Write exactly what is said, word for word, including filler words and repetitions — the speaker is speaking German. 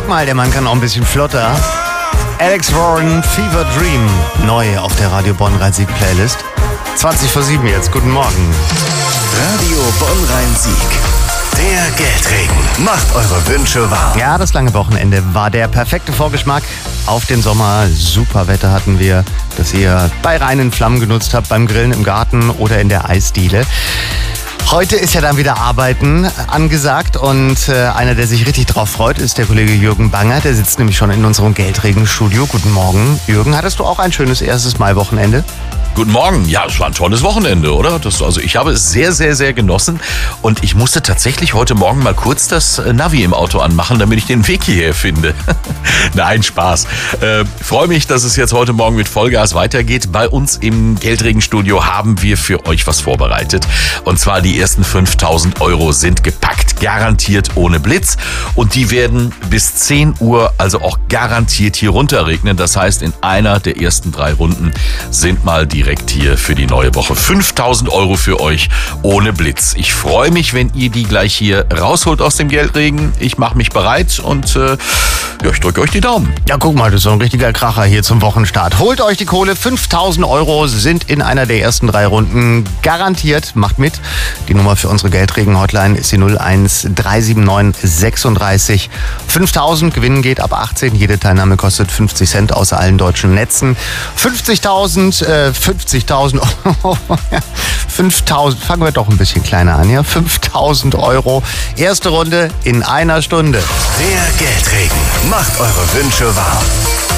guck mal, der Mann kann auch ein bisschen flotter. Alex Warren, Fever Dream, neu auf der Radio Bonn-Rhein-Sieg-Playlist. zwanzig vor sieben jetzt, guten Morgen. Radio Bonn-Rhein-Sieg. Der Geldregen macht eure Wünsche wahr. Ja, das lange Wochenende war der perfekte Vorgeschmack auf den Sommer. Super Wetter hatten wir, das ihr bei reinen Flammen genutzt habt, beim Grillen im Garten oder in der Eisdiele. Heute ist ja dann wieder Arbeiten angesagt und äh, einer, der sich richtig drauf freut, ist der Kollege Jürgen Banger. Der sitzt nämlich schon in unserem Geldregen-Studio. Guten Morgen, Jürgen. Hattest du auch ein schönes erstes Mai-Wochenende? Guten Morgen. Ja, es war ein tolles Wochenende, oder? Das, also ich habe es sehr, sehr, sehr genossen und ich musste tatsächlich heute Morgen mal kurz das Navi im Auto anmachen, damit ich den Weg hierher finde. Nein, Spaß. Äh, freue mich, dass es jetzt heute Morgen mit Vollgas weitergeht. Bei uns im Geldregen-Studio haben wir für euch was vorbereitet. Und zwar die ersten fünftausend Euro sind gepackt, garantiert ohne Blitz. Und die werden bis zehn Uhr also auch garantiert hier runterregnen. Das heißt, in einer der ersten drei Runden sind mal die direkt hier für die neue Woche. fünftausend Euro für euch ohne Blitz. Ich freue mich, wenn ihr die gleich hier rausholt aus dem Geldregen. Ich mache mich bereit und äh, ja, ich drücke euch die Daumen. Ja, guck mal, das ist so ein richtiger Kracher hier zum Wochenstart. Holt euch die Kohle. fünftausend Euro sind in einer der ersten drei Runden garantiert. Macht mit. Die Nummer für unsere Geldregen-Hotline ist die null eins drei sieben neun sechsunddreißig fünftausend. Gewinnen geht ab achtzehn. Jede Teilnahme kostet fünfzig Cent außer allen deutschen Netzen. fünfzigtausend, äh, fünfzigtausend Euro. fünftausend, fangen wir doch ein bisschen kleiner an, ja? fünftausend Euro. Erste Runde in einer Stunde. Der Geldregen macht eure Wünsche wahr.